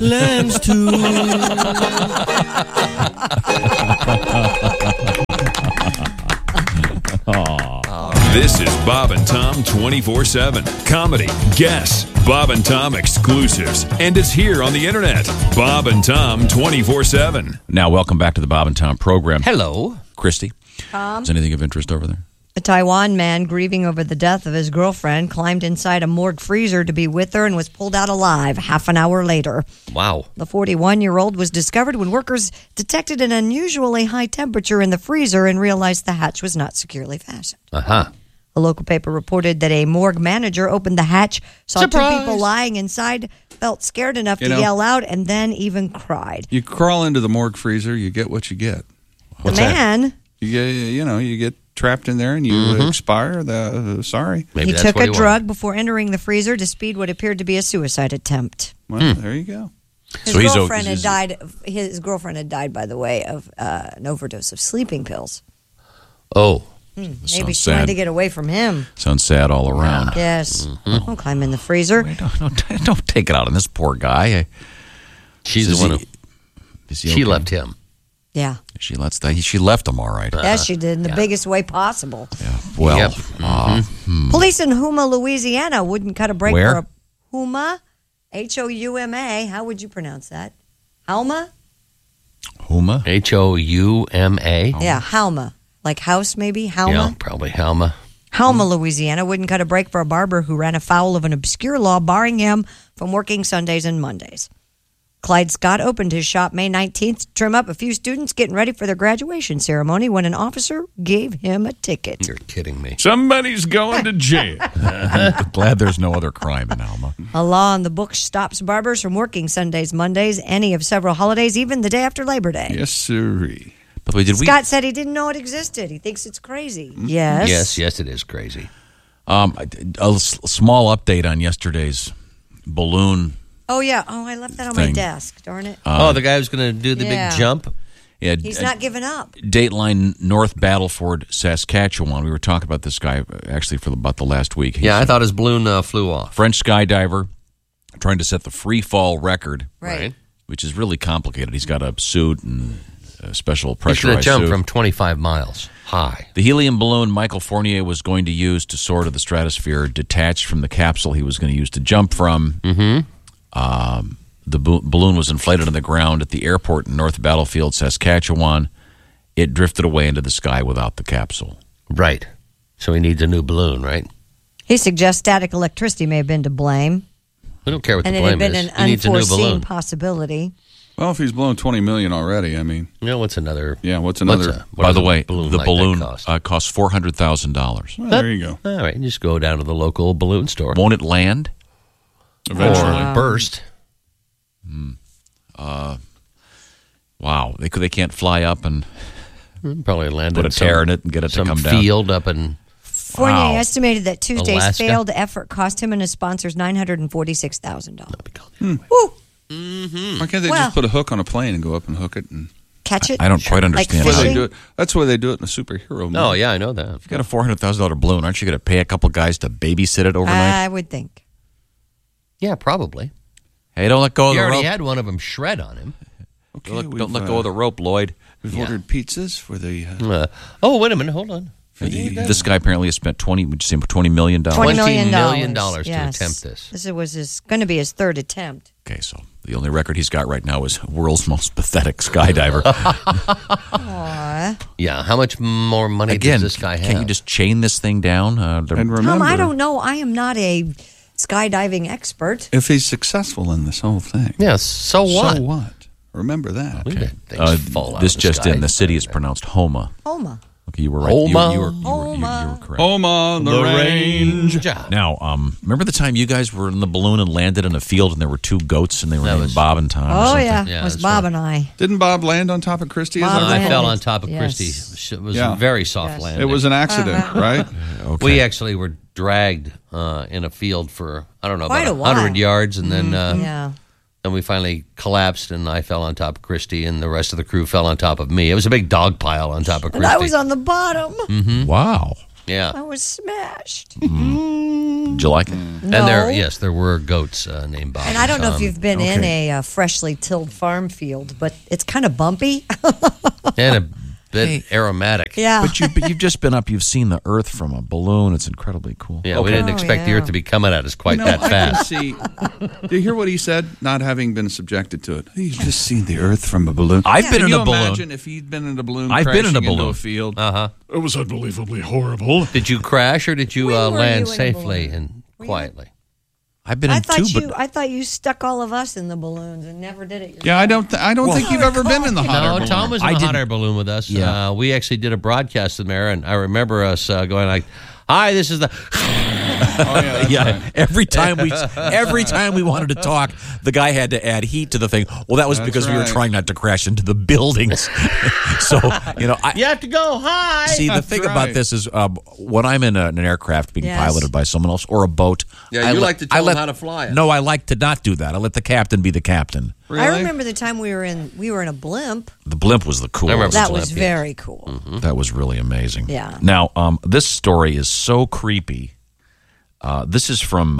lambs too. This is Bob and Tom 24/7. Comedy, guests, Bob and Tom exclusives. And it's here on the internet. Bob and Tom 24/7. Now, welcome back to the Bob and Tom program. Hello. Christy, Tom? is anything of interest over there? A Taiwan man grieving over the death of his girlfriend climbed inside a morgue freezer to be with her and was pulled out alive half an hour later. Wow. The 41-year-old was discovered when workers detected an unusually high temperature in the freezer and realized the hatch was not securely fastened. Uh-huh. A local paper reported that a morgue manager opened the hatch, saw Surprise! two people lying inside, felt scared enough to yell out, and then even cried. You crawl into the morgue freezer, you get what you get. The man, You get trapped in there and you expire. Sorry. Maybe he that's took what a he drug before entering the freezer to speed what appeared to be a suicide attempt. Well, there you go. His girlfriend had died. His girlfriend had died, by the way, of an overdose of sleeping pills. Oh. Maybe Sounds she wanted sad. to get away from him. Sounds sad all around. Yes. Don't climb in the freezer. Wait, don't take it out on this poor guy. She's Is the one he- who... Is he She okay? left him. Yeah. She left him all right. Yes, she did in the biggest way possible. Yeah. Well, Yep. Police in Houma, Louisiana wouldn't cut a break Where? for a Houma, Houma. How would you pronounce that? Houma? Huma? Houma. Yeah, Houma. Like house, maybe? Yeah, Houma? probably Houma. Houma, Louisiana wouldn't cut a break for a barber who ran afoul of an obscure law barring him from working Sundays and Mondays. Clyde Scott opened his shop May 19th to trim up a few students getting ready for their graduation ceremony when an officer gave him a ticket. You're kidding me. Somebody's going to jail. I'm glad there's no other crime in Alma. A law on the books stops barbers from working Sundays, Mondays, any of several holidays, even the day after Labor Day. Yes, sirree. By the way, did Scott said he didn't know it existed. He thinks it's crazy. Yes. Yes, it is crazy. a small update on yesterday's balloon. Oh, yeah. Oh, I left that on my Thing. desk. Darn it. The guy who's going to do the Yeah. big jump? Yeah, He's not giving up. Dateline North Battleford, Saskatchewan. We were talking about this guy actually for about the last week. He's Yeah, I a thought his balloon flew off. French skydiver trying to set the free fall record, Right. which is really complicated. He's got a suit and a special He's going pressurized to jump suit. from 25 miles high. The helium balloon Michael Fournier was going to use to soar to the stratosphere detached from the capsule he was going to use to jump from. The balloon was inflated on the ground at the airport in North Battlefield, Saskatchewan. It drifted away into the sky without the capsule. Right. So he needs a new balloon, right? He suggests static electricity may have been to blame, We don't care what and the it had blame been is. an He needs a new unforeseen balloon. possibility. Well, if he's blown $20 million already, I mean, What's another? what's another? what By does the a way, balloon the like that balloon cost? costs $400,000. Well, there you go. All right, just go down to the local balloon store. Won't it land? Eventually. Or burst. Wow, they can't fly up and Probably land put in a tear in it and get it to some come down. field up in... Fournier Wow. estimated that Tuesday's Alaska? failed effort cost him and his sponsors $946,000. Woo! Why can't they Well- just put a hook on a plane and go up and hook it? And Catch it? I don't quite understand Like how That's why they they fishing? do it. That's why they do it in a superhero movie. Oh, yeah, I know that. You got a $400,000 balloon. Aren't you going to pay a couple guys to babysit it overnight? I would think. Yeah, probably. Hey, don't let go of He the already rope. had one of them shred on him. Okay, Don't let go of the rope, Lloyd. We've ordered pizzas for the. Wait a minute. Hold on. This guy apparently has spent $20 million. $20 million. $20 million to Yes. attempt this. This was going to be his third attempt. Okay, so the only record he's got right now is world's most pathetic skydiver. Aw. Yeah, how much more money Again, does this guy have? can't you just chain this thing down? And remember, Tom, I don't know. I am not a skydiving expert. if he's successful in this whole thing. Yeah, so what? So what? Remember that. Look at things fall out This of the just sky. in. The city is pronounced Homa. Homa. Okay, you were right. Homa. You were correct. Home on the range. Now, remember the time you guys were in the balloon and landed in a field and there were two goats and they were That named was- Bob and Tom? or Oh, something? yeah. Yeah, It was that's Bob right. and I. Didn't Bob land on top of Christy? Bob Is that I right? fell landed. on top of Yes. Christy. It was Yeah. a very soft Yes. landing. It was an accident, right? Okay. We actually were dragged in a field for, I don't know, Quite about a while. 100 yards. And then Yeah. then we finally collapsed and I fell on top of Christy and the rest of the crew fell on top of me. It was a big dog pile on top of And Christy. I was on the bottom. Wow. Yeah. I was smashed. Did you like it? And No. there were goats named Bob. And I don't know if Tom. you've been in a freshly tilled farm field, but it's kind of bumpy. And a bit aromatic. Yeah. But you've just been up. You've seen the Earth from a balloon. It's incredibly cool. Yeah, we didn't Oh, expect the yeah. Earth to be coming at us quite No, that I can fast. see. Do you hear what he said? Not having been subjected to it. He's just seen the Earth from a balloon. I've been Can in you a balloon. imagine if he'd been in a balloon? I've been in a crashing into balloon. a field. It was unbelievably horrible. Did you crash or did you When were land you in a safely balloon? and quietly? I've been I in two, thought you stuck all of us in the balloons and never did it yourself. Yeah, I don't think you've ever been in the hot air No, balloon. Tom was in I a hot didn't- air balloon with us. Yeah. We actually did a broadcast in there, and I remember us going like, "Hi, this is the." Oh, yeah, that's yeah, right. every time we wanted to talk, the guy had to add heat to the thing. Well, that was That's because we were right. trying not to crash into the buildings. So You have to go. Hi. see the That's thing right. about this is when I'm in an aircraft being Yes. piloted by someone else or a boat. Yeah, I you let- like to tell I them let- how to fly it. No, I like to not do that. I let the captain be the captain. I remember the time we were in a blimp. The blimp was the coolest. I remember That the was blimp, yeah. very cool. That was really amazing. Yeah. Now, this story is so creepy. This is from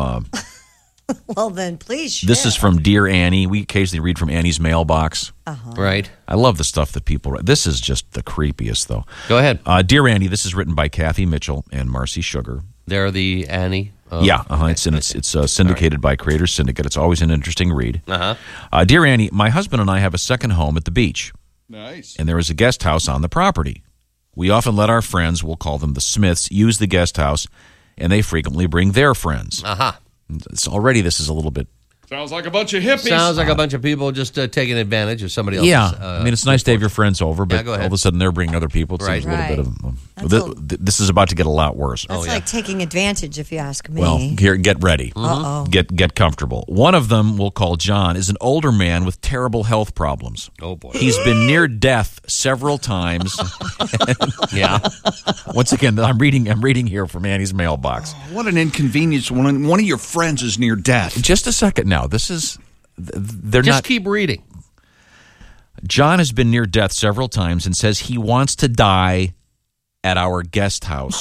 Well, then please share. this is from Dear Annie. We occasionally read from Annie's mailbox. Right. I love the stuff that people write. This is just the creepiest, though. Go ahead. Dear Annie, this is written by Kathy Mitchell and Marcy Sugar. They're the Annie. Oh, Yeah, it's syndicated by Creators Syndicate. It's always an interesting read. Uh-huh. Dear Annie, my husband and I have a second home at the beach, Nice. and there is a guest house on the property. We often let our friends, we'll call them the Smiths, use the guest house, and they frequently bring their friends. Aha. This is a little bit. Sounds like a bunch of hippies. Sounds like a bunch of people just taking advantage of somebody else's. Yeah, I mean, it's nice to have your friends over, but go ahead. all of a sudden they're bringing other people. It Right. seems a little bit of. That's this is about to get a lot worse. That's like taking advantage, if you ask me. Well, here, get ready. Uh-oh. Get comfortable. One of them, we'll call John, is an older man with terrible health problems. Oh, boy. He's been near death several times. Yeah. Once again, I'm reading here from Annie's mailbox. What an inconvenience when one of your friends is near death. Just a second now. This is they're Just not. keep reading. John has been near death several times and says he wants to die at our guest house.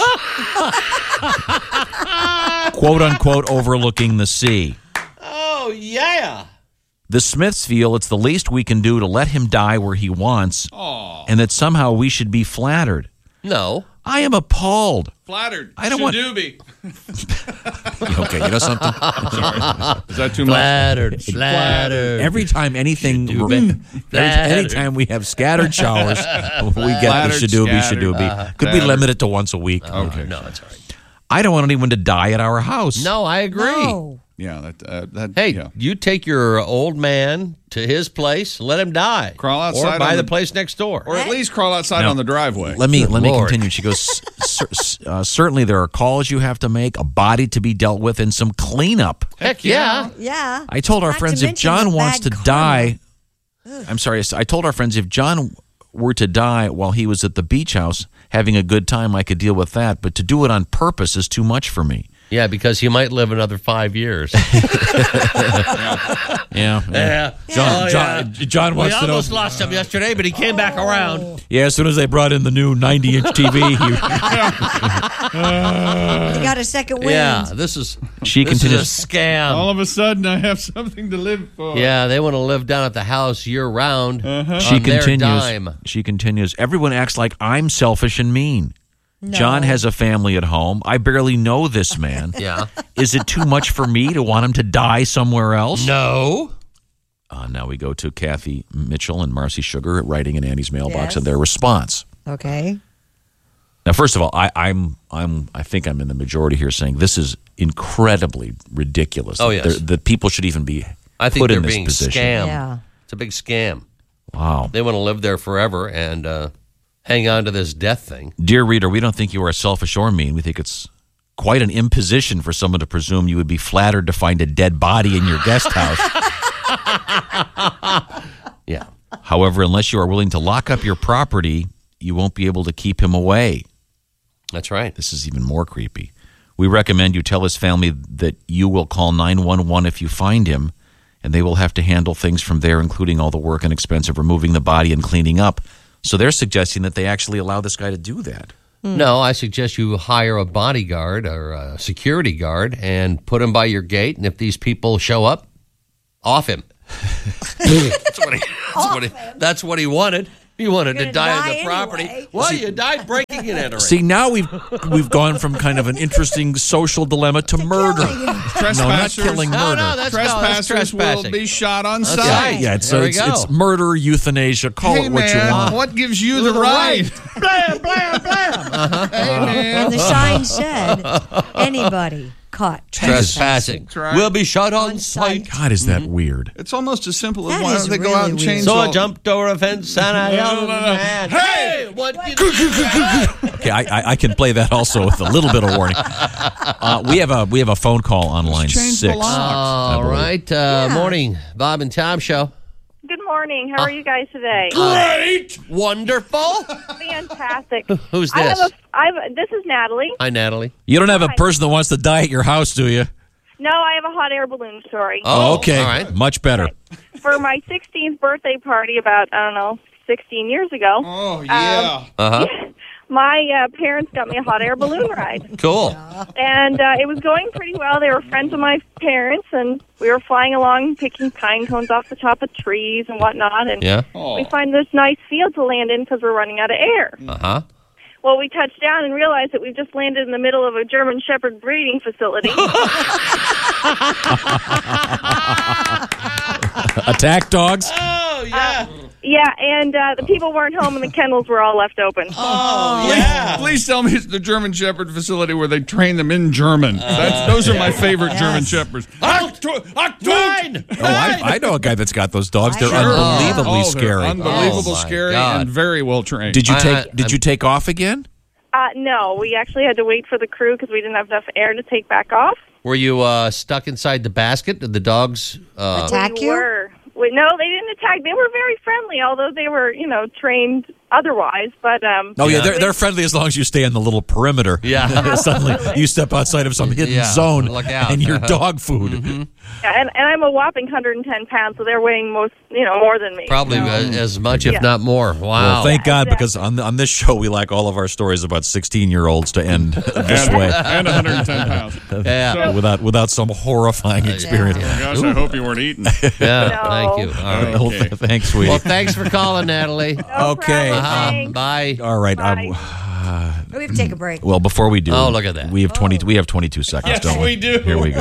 Quote unquote overlooking the sea. Oh, yeah. The Smiths feel it's the least we can do to let him die where he wants, and that somehow we should be flattered. No. I am appalled. Flattered. I don't want- Shadoobie. Okay, you know something? Is that too much? Flattered. Every time anything, Flattered. anytime we have scattered showers, we get Flattered, the Shadoobie, scattered. Shadoobie. Could we Flattered. limit it to once a week? Okay. No, that's all right. I don't want anyone to die at our house. No, I agree. No. Yeah, that. Hey, yeah. you take your old man to his place, let him die. Crawl outside Or buy on the the- place next door. Or at least crawl outside Now, on the driveway. Let me Lord. continue. She goes, certainly there are calls you have to make, a body to be dealt with, and some cleanup. Heck yeah. Yeah. I told our Not to friends if mention John the wants to bad die, I'm sorry. I told our friends if John were to die while he was at the beach house having a good time, I could deal with that. But to do it on purpose is too much for me. Yeah, because he might live another 5 years. Yeah. John We wants to know. almost lost him yesterday, but he came back around. Yeah, as soon as they brought in the new 90-inch TV, You got a second wind. Yeah, this is she this continues. is a scam. All of a sudden, I have something to live for. Yeah, they want to live down at the house year round. She on their continues. dime. She continues. Everyone acts like I'm selfish and mean. No. John has a family at home. I barely know this man. Yeah. Is it too much for me to want him to die somewhere else? No. Now we go to Kathy Mitchell and Marcy Sugar writing in Annie's mailbox Yes. and their response. Okay. Now, first of all, I think I'm in the majority here saying this is incredibly ridiculous. Oh, yes. That people should even be I think put they're in this being position. scammed. Yeah. It's a big scam. Wow. They want to live there forever and hang on to this death thing. Dear reader, we don't think you are selfish or mean. We think it's quite an imposition for someone to presume you would be flattered to find a dead body in your guest house. Yeah. However, unless you are willing to lock up your property, you won't be able to keep him away. That's right. This is even more creepy. We recommend you tell his family that you will call 911 if you find him, and they will have to handle things from there, including all the work and expense of removing the body and cleaning up. So they're suggesting that they actually allow this guy to do that. No, I suggest you hire a bodyguard or a security guard and put him by your gate. And if these people show up, off him. That's what he wanted. He wanted to die on the property. Anyway. Well, you died breaking and entering. See, now we've gone from kind of an interesting social dilemma to murder. No, not Trespassers. killing murder. No, that's Trespassers will trespassing. be shot on That's sight. right. Yeah, There we go. it's murder, euthanasia, call Hey, it what man, you want. what gives you the right? Blam, blam, blam. Hey, man. And the sign said, anybody caught Trespassing right. will be shot on On sight. sight. God, is that weird? It's almost as simple as That why is don't they go really out and weird. change So I all- jumped over a fence and I yelled, man, hey, what you Okay, I can play that also with a little bit of warning. We have a phone call on line change the 6. locks. All right. Morning, Bob and Tom show. Good morning. How are you guys today? Great! Wonderful. Fantastic. Who's I this? this is Natalie. Hi, Natalie. You don't have a person that wants to die at your house, do you? No, I have a hot air balloon story. Oh, okay. All right. Much better. For my 16th birthday party about, 16 years ago, Oh, yeah. my parents got me a hot air balloon ride. Cool. And it was going pretty well. They were friends of my parents, and we were flying along, picking pine cones off the top of trees and whatnot. And Yeah. we find this nice field to land in because we're running out of air. Uh-huh. Well, we touched down and realized that we've just landed in the middle of a German Shepherd breeding facility. Attack dogs? Oh, yeah. Yeah, and the people weren't home and the kennels were all left open. Please tell me it's the German Shepherd facility where they train them in German. Those are my favorite German Shepherds. Mine! Oh, I know a guy that's got those dogs. They're Sure. unbelievably They're scary. Unbelievable, Oh, my scary, God. and very well trained. Did you take off again? No, we actually had to wait for the crew because we didn't have enough air to take back off. Were you stuck inside the basket? Did the dogs... Attack We you? were. No, they didn't attack. They were very friendly, although they were, trained otherwise. But Oh, yeah, they're friendly as long as you stay on the little perimeter. Yeah. Suddenly you step outside of some hidden Yeah, zone look out. and you're dog food. and I'm a whopping 110 pounds, so they're weighing more than me. Probably as much, if Yeah. not more. Wow. Well, thank God, exactly. because on this show, we like all of our stories about 16-year-olds to end this way And 110 pounds. Yeah. without some horrifying experience. Gosh, I hope you weren't eating. Yeah. No. Thank you. All right. Well, thanks, sweetie. Well, thanks for calling, Natalie. No Okay. problem, thanks. Bye. All right. Bye. We have to take a break. Well, before we do, Oh, look at that. We have 22 seconds. Yes, don't we do. Here we go.